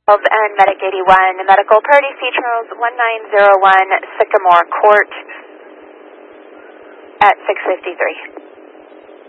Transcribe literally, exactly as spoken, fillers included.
and Medic eighty-one, Medical Priority C. Charles one nine zero one Sycamore Court at six fifty-three.